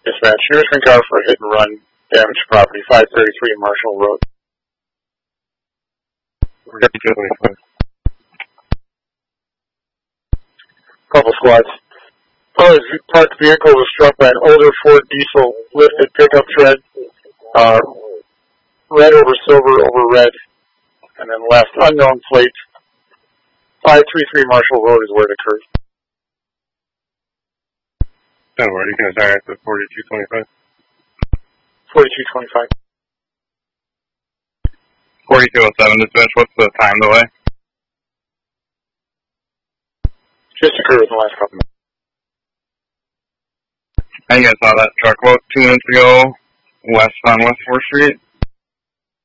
Dispatch, Newsman car for a hit and run, damage to property, 533 Marshall Road. Couple squads. Parked vehicle was struck by an older Ford diesel lifted pickup tread, red over silver over red, and then left unknown plate. 533 Marshall Road is where it occurred. Where you can direct the 4225? 4225. 4207 dispatch, what's the time delay? Just occurred within the last couple minutes. I think I saw that truck about 2 minutes ago, west on West 4th Street.